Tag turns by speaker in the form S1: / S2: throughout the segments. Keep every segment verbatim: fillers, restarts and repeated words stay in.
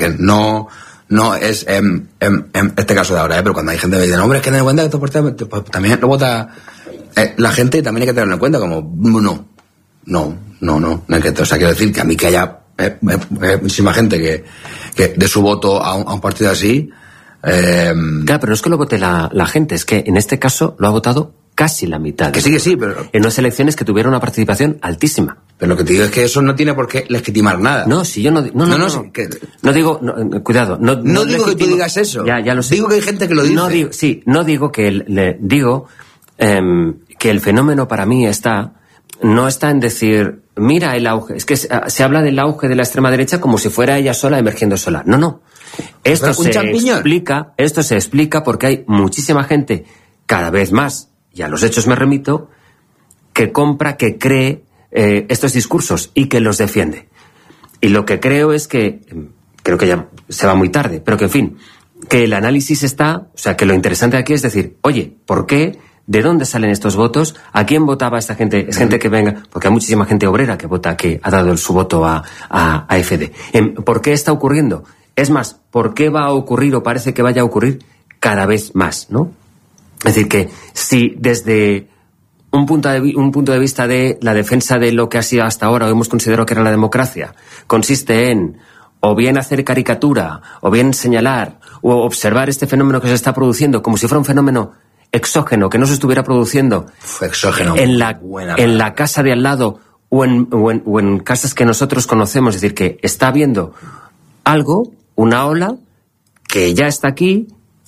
S1: que no, no es en, en, en este caso de ahora, ¿eh? Pero cuando hay gente que dice, no, hombre, es que tener en cuenta que esto por tema, pues también lo vota eh, la gente, también hay que tenerlo en cuenta, como, no, no, no, no, no hay que, o sea, quiero decir que a mí que haya eh, eh, eh, muchísima gente que, que dé su voto a un, a un partido así, eh,
S2: claro, pero no es que lo vote la, la gente, es que en este caso lo ha votado casi la mitad.
S1: Que sí, que sí, pero...
S2: En unas elecciones que tuvieron una participación altísima.
S1: Pero lo que te digo es que eso no tiene por qué legitimar nada.
S2: No, si yo no... No, no, no, no, no, que... no digo... No, cuidado. No,
S1: no,
S2: no
S1: digo
S2: legitimo,
S1: que tú digas eso.
S2: Ya, ya lo sé.
S1: Digo que hay gente que lo dice.
S2: No digo, sí, no digo que... Le, digo eh, que el fenómeno para mí está... No está en decir, mira el auge. Es que se, se habla del auge de la extrema derecha como si fuera ella sola emergiendo sola. No, no. Esto se explica, esto se explica porque hay muchísima gente, cada vez más, y a los hechos me remito, que compra, que cree eh, estos discursos y que los defiende. Y lo que creo es que, creo que ya se va muy tarde, pero que en fin, que el análisis está, o sea, que lo interesante aquí es decir, oye, ¿por qué? ¿De dónde salen estos votos? ¿A quién votaba esta gente? Es gente que venga, porque hay muchísima gente obrera que vota, que ha dado su voto a, a, a F D. ¿Por qué está ocurriendo? Es más, ¿por qué va a ocurrir o parece que vaya a ocurrir cada vez más, ¿no? Es decir, que si desde un punto de, un punto de vista de la defensa de lo que ha sido hasta ahora o hemos considerado que era la democracia, consiste en o bien hacer caricatura, o bien señalar, o observar este fenómeno que se está produciendo como si fuera un fenómeno exógeno, que no se estuviera produciendo
S1: exógeno,
S2: en la, en la casa de al lado o en, o, en, o en casas que nosotros conocemos. Es decir, que está habiendo algo, una ola, que ya está aquí,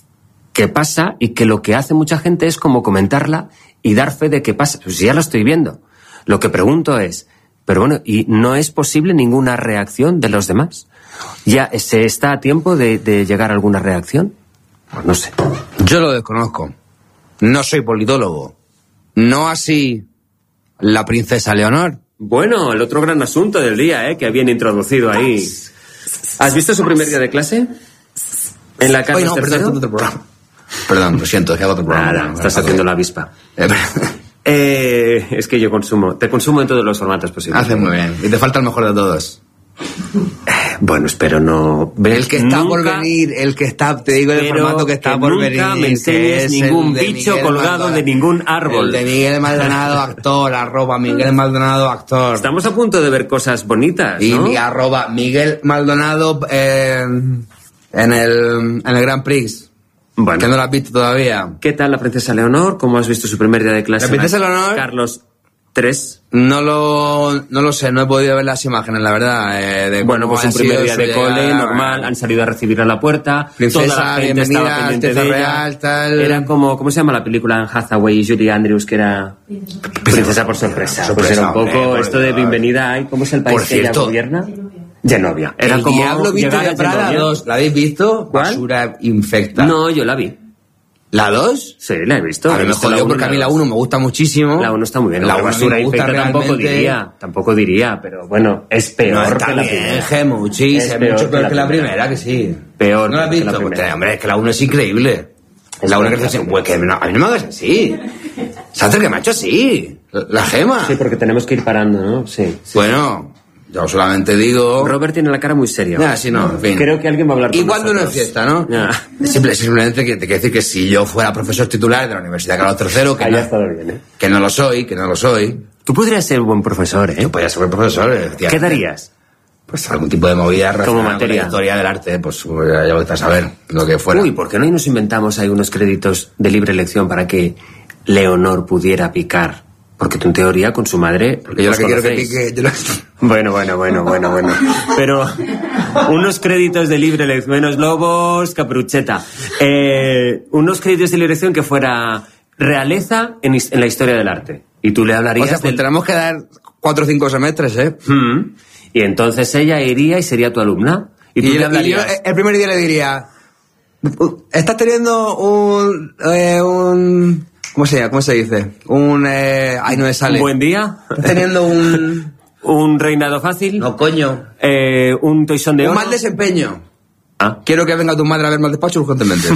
S2: que pasa y que lo que hace mucha gente es como comentarla y dar fe de que pasa. Pues ya lo estoy viendo. Lo que pregunto es, pero bueno, ¿y no es posible ninguna reacción de los demás? ¿Ya se está a tiempo de, de llegar a alguna reacción? Pues no sé.
S1: Yo lo desconozco. No soy politólogo. No así la princesa Leonor.
S2: Bueno, el otro gran asunto del día, ¿eh? Que habían introducido ahí. ¿Has visto su primer día de clase? En la Carlos
S1: Oye, no, perdón, otro programa. Perdón, lo siento, es que hago otro programa.
S2: Nada,
S1: no,
S2: estás
S1: no,
S2: haciendo
S1: no.
S2: la avispa. eh, es que yo consumo, te consumo en todos los formatos posibles.
S1: Haces muy bien. Y te falta el mejor de todos.
S2: Bueno, espero no...
S1: El que está
S2: nunca,
S1: por venir, el que está, te digo el formato que está
S2: que
S1: por
S2: nunca
S1: venir.
S2: Me enseñes ningún bicho
S1: Miguel
S2: colgado
S1: Maldonado,
S2: de ningún árbol.
S1: El de Miguel Maldonado, actor, arroba Miguel Maldonado, actor.
S2: Estamos a punto de ver cosas bonitas,
S1: y
S2: ¿no?
S1: Y arroba Miguel Maldonado eh, en, el, en el Grand Prix.
S2: Bueno.
S1: Que no lo has visto todavía.
S2: ¿Qué tal la princesa Leonor? ¿Cómo has visto su primer día de clase?
S1: La princesa Leonor...
S2: Carlos tres.
S1: No lo, no lo sé, no he podido ver las imágenes, la verdad. Eh, de
S2: bueno, pues un primer día de cole,
S1: llegada,
S2: normal, han salido a recibir a la puerta.
S1: Princesa,
S2: toda la gente estaba pendiente de ella.
S1: Real, tal.
S2: Era como, ¿cómo se llama la película en Hathaway y Julie Andrews, que era Princesa, Princesa por sorpresa? sorpresa? Pues era un poco hombre, esto de bienvenida ahí, ¿cómo es el país por que cierto, ella gobierna? Genovia. Era
S1: el
S2: como
S1: Diablo Víctor de Prada dos, ¿la habéis visto?
S2: ¿Cuál?
S1: Basura infecta.
S2: No, yo la vi.
S1: ¿La dos?
S2: Sí, la he visto.
S1: A mí me jodió porque a mí la uno me gusta muchísimo.
S2: La uno está muy bien.
S1: La
S2: uno basura infecta tampoco diría, tampoco diría, pero bueno, es peor
S1: no, está
S2: que la
S1: bien,
S2: primera.
S1: Gemuchis, es, es
S2: peor
S1: mucho peor que la,
S2: que la
S1: primera,
S2: primera,
S1: que sí.
S2: Peor
S1: ¿No la has visto?
S2: que la
S1: Pues, hombre, es que la uno es increíble. Es la una que dice, pues que no, a mí no me hagas así. Santos que me ha hecho así. La, la Gema.
S2: Sí, porque tenemos que ir parando, ¿no? Sí. sí.
S1: Bueno... Yo solamente digo...
S2: Robert tiene la cara muy seria.
S1: Ya, sí, no, en fin.
S2: Creo que alguien va a hablar con
S1: Igual de una fiesta, ¿no?
S2: Ya.
S1: Simple, simplemente que te quiero decir que si yo fuera profesor titular de la Universidad Carlos tercero, que,
S2: Ahí
S1: no,
S2: ha estado bien, ¿eh?
S1: que no lo soy, que no lo soy...
S2: Tú podrías ser buen profesor, ¿eh?
S1: Yo podría ser buen profesor, efectivamente.
S2: ¿Qué darías?
S1: Pues algún tipo de movida
S2: como
S1: relacionada
S2: materia.
S1: con la historia del arte, pues ya voy a saber lo que fuera.
S2: Uy, ¿por qué no nos inventamos algunos créditos de libre elección para que Leonor pudiera picar? Porque tú en teoría con su madre...
S1: Porque yo lo que quiero que pique... Yo lo...
S2: Bueno, bueno, bueno, bueno, bueno. Pero unos créditos de libre elección, menos lobos, caprucheta. Eh, unos créditos de libre elección que fuera realeza en, en la historia del arte. Y tú le hablarías...
S1: O sea, pues
S2: del...
S1: tenemos que dar cuatro o cinco semestres, ¿eh?
S2: Mm. Y entonces ella iría y sería tu alumna. Y tú
S1: y
S2: le
S1: yo,
S2: hablarías...
S1: y yo el primer día le diría... Estás teniendo un... Eh, un... ¿Cómo se llama? ¿Cómo se dice? Un... Eh... Ay, no me sale.
S2: ¿Un buen día?
S1: Estás teniendo un...
S2: ¿Un reinado fácil?
S1: No, coño.
S2: Eh, ¿Un toisón de oro?
S1: Un mal desempeño.
S2: Ah.
S1: Quiero que venga tu madre a verme al despacho urgentemente.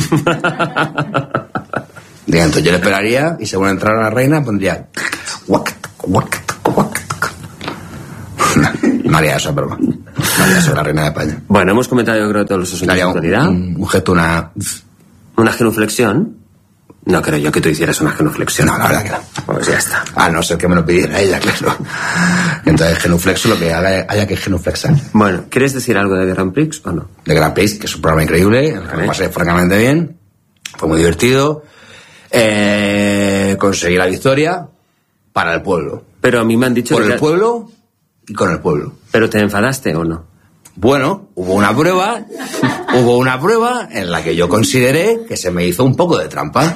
S1: Bien, entonces yo le esperaría y según entrara la reina pondría... No haría eso, pero... María soy la reina de España.
S2: Bueno, hemos comentado yo creo todos los asuntos de
S1: Un,
S2: actualidad.
S1: un, un gesto, una...
S2: ¿Una genuflexión? No creo yo que tú hicieras una genuflexión.
S1: No, la verdad que no.
S2: Pues ya está.
S1: A no ser que me lo pidiera ella, claro. Entonces, genuflexo, lo que haga, haya que genuflexar.
S2: Bueno, ¿quieres decir algo de Grand Prix o no?
S1: De Grand Prix, que es un programa increíble, en el que me pasé francamente bien. Fue muy divertido. Eh, conseguí la victoria para el pueblo.
S2: Pero a mí me han dicho...
S1: Por
S2: que
S1: el pueblo y con el pueblo.
S2: ¿Pero te enfadaste o no?
S1: Bueno, hubo una prueba, hubo una prueba en la que yo consideré que se me hizo un poco de trampa.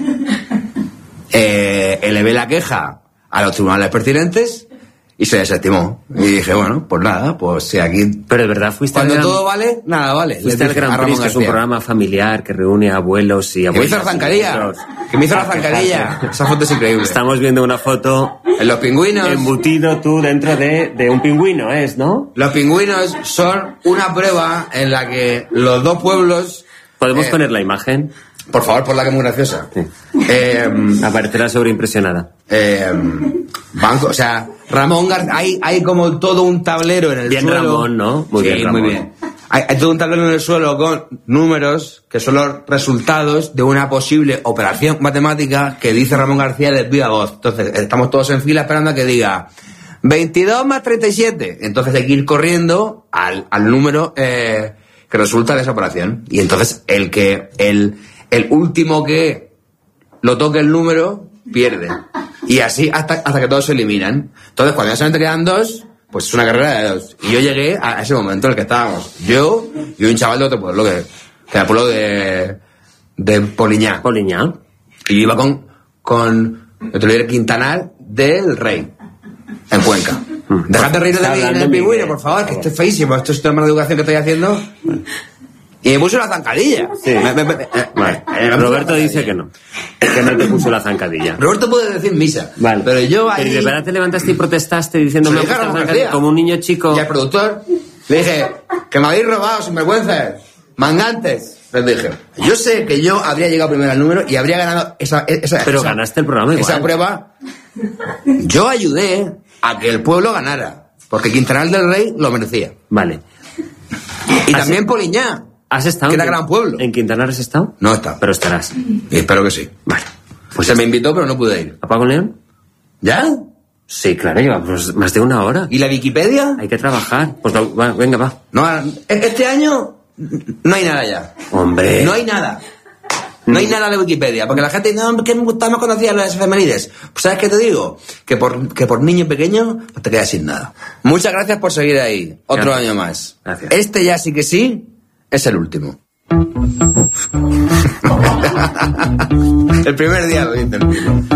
S1: Eh, elevé la queja a los tribunales pertinentes y se desestimó. Y dije, bueno, pues nada, pues si aquí...
S2: Pero de verdad fuiste
S1: Cuando
S2: al Gran...
S1: todo vale, nada vale.
S2: Fuiste al Gran Prix, que es un programa familiar que reúne a abuelos y
S1: Que me hizo
S2: abuelas.
S1: la zancadilla. Que me hizo la zancadilla. Esa foto es increíble.
S2: Estamos viendo una foto...
S1: En los pingüinos...
S2: Embutido tú dentro de, de un pingüino, ¿es, no?
S1: Los pingüinos son una prueba en la que los dos pueblos...
S2: ¿Podemos
S1: eh,
S2: poner la imagen?
S1: Por favor, ponla que es muy graciosa.
S2: Sí.
S1: Eh,
S2: Aparecerá sobreimpresionada.
S1: eh, banco, o sea, Ramón García, hay, hay como todo un tablero en el
S2: Bien
S1: suelo.
S2: Ramón, ¿no? Muy
S1: Sí,
S2: bien, Ramón.
S1: muy bien. Hay, hay todo un tablero en el suelo con números que son los resultados de una posible operación matemática que dice Ramón García de viva voz. Entonces, estamos todos en fila esperando a que diga veintidós más treinta y siete. Entonces hay que ir corriendo al, al número eh, que resulta de esa operación. Y entonces el que el, el último que lo toque el número pierde. Y así hasta, hasta que todos se eliminan. Entonces, cuando ya solamente quedan dos, pues es una carrera de dos. Y yo llegué a ese momento en el que estábamos. Yo y un chaval de otro pueblo, que, que era el pueblo de, de Poliñá.
S2: Poliñá.
S1: Y yo iba con, con el líder Quintanar del Rey, en Cuenca. Dejad de reír de mí en el pingüino, por favor, que esto es feísimo. Esto es una mala educación que estoy haciendo. Y me puso una zancadilla.
S2: Sí.
S1: Me- me- me- eh,
S2: Vale.
S1: eh, me
S2: Roberto
S1: puso una
S2: dice que no. Que no te puso la zancadilla.
S1: Roberto puede decir misa.
S2: Vale.
S1: Pero yo ahí...
S2: Pero de verdad te levantaste y protestaste diciendo
S1: Se lo
S2: me
S1: dije a
S2: gusta la
S1: Ramón
S2: zancadilla,
S1: García.
S2: como un niño chico.
S1: Y al productor le dije, que me habéis robado, sinvergüenzas, mangantes. Les dije, yo sé que yo habría llegado primero al número y habría ganado esa... esa
S2: Pero
S1: esa-
S2: ganaste el programa igual.
S1: Esa prueba. Yo ayudé a que el pueblo ganara, porque Quintanar del Rey lo merecía.
S2: Vale.
S1: Y
S2: ¿Has-
S1: también Poliñá,
S2: ¿Has estado?
S1: que era
S2: en-
S1: gran pueblo.
S2: ¿En Quintanar has estado?
S1: No está.
S2: Pero estarás.
S1: Y espero que sí.
S2: Vale.
S1: Pues se me invitó, pero no pude ir.
S2: ¿Apago León?
S1: ¿Ya?
S2: Sí, claro, llevamos más de una hora.
S1: ¿Y la Wikipedia?
S2: Hay que trabajar. Pues no, va, venga, va.
S1: No, este año no hay nada ya.
S2: Hombre.
S1: No hay nada. No hay nada de Wikipedia, porque la gente dice, no, que me gustaba más conocía las efemérides. Pues ¿sabes qué te digo? Que por, que por niño pequeño pues te quedas sin nada. Muchas gracias por seguir ahí. Otro
S2: Gracias.
S1: año más.
S2: Gracias.
S1: Este ya sí que sí es el último. El primer día lo dice el mismo.